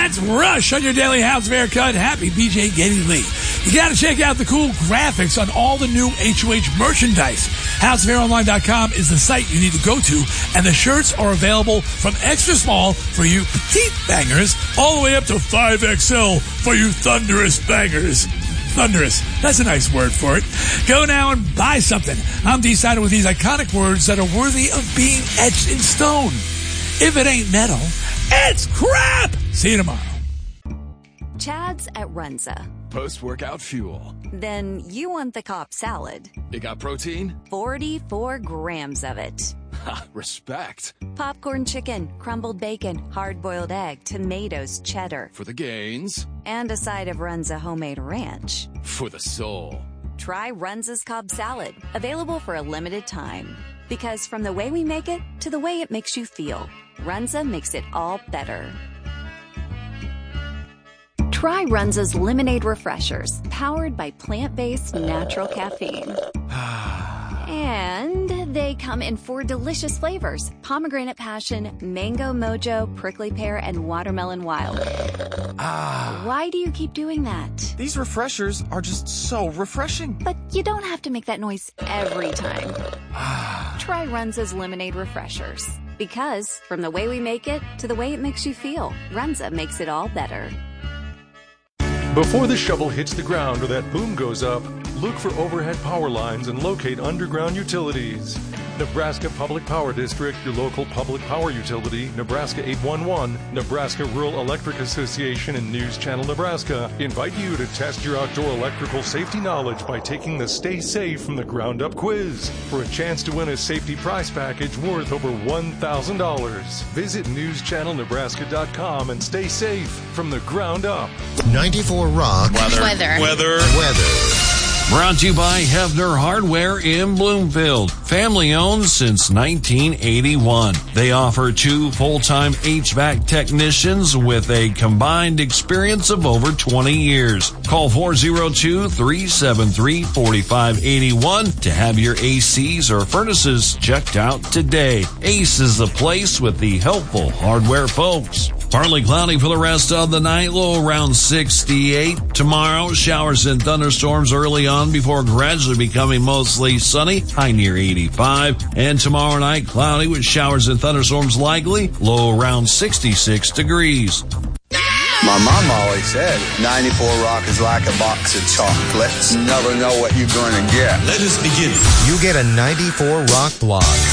That's Rush on your daily House of Haircut. Happy BJ Getty Lee. You got to check out the cool graphics on all the new HOH merchandise. HouseofHairOnline.com is the site you need to go to, and the shirts are available from extra small for you petite bangers all the way up to 5XL for you thunderous bangers. Thunderous. That's a nice word for it. Go now and buy something. I'm decided with these iconic words that are worthy of being etched in stone. If it ain't metal, it's crap! See you tomorrow. Chad's at Runza. Post-workout fuel. Then you want the Cobb salad. It got protein? 44 grams of it. Ha, respect. Popcorn chicken, crumbled bacon, hard-boiled egg, tomatoes, cheddar. For the gains. And a side of Runza homemade ranch. For the soul. Try Runza's Cobb salad. Available for a limited time. Because from the way we make it to the way it makes you feel, Runza makes it all better. Try Runza's Lemonade Refreshers, powered by plant-based natural caffeine. And they come in 4 delicious flavors: pomegranate passion, mango mojo, prickly pear, and watermelon wild. Why do you keep doing that? These refreshers are just so refreshing. But you don't have to make that noise every time. Try Runza's Lemonade Refreshers. Because from the way we make it to the way it makes you feel, Runza makes it all better. Before the shovel hits the ground or that boom goes up, look for overhead power lines and locate underground utilities. Nebraska Public Power District, your local public power utility, Nebraska 811, Nebraska Rural Electric Association, and News Channel Nebraska invite you to test your outdoor electrical safety knowledge by taking the Stay Safe from the Ground Up quiz for a chance to win a safety prize package worth over $1,000. Visit newschannelnebraska.com and stay safe from the ground up. 94 Rock. Weather. Brought to you by Hefner Hardware in Bloomfield. Family owned since 1981. They offer 2 full-time HVAC technicians with a combined experience of over 20 years. Call 402-373-4581 to have your ACs or furnaces checked out today. Ace is the place with the helpful hardware folks. Partly cloudy for the rest of the night, low around 68. Tomorrow, showers and thunderstorms early on before gradually becoming mostly sunny, high near 85. And tomorrow night, cloudy with showers and thunderstorms likely, low around 66 degrees. My mom always said 94 Rock is like a box of chocolates. You never know what you're going to get. Let us begin. You get a 94 Rock blog.